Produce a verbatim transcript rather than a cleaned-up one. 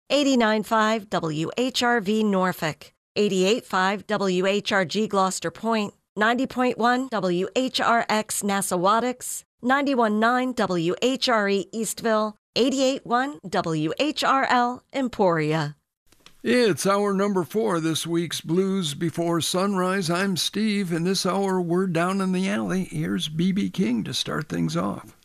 eighty-nine point five W H R V Norfolk, eighty-eight point five W H R G Gloucester Point, ninety point one W H R X Nassawattix, ninety-one point nine W H R E Eastville, eighty-eight point one W H R L Emporia. It's hour number four, this week's Blues Before Sunrise. I'm Steve, and this hour we're down in the alley. Here's B B King to start things off.